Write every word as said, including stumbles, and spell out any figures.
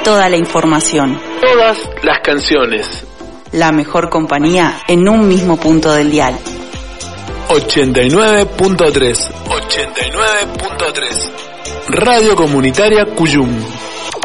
toda la información. Todas las canciones. La mejor compañía en un mismo punto del dial. ochenta y nueve punto tres. ochenta y nueve punto tres. Radio Comunitaria Cuyum.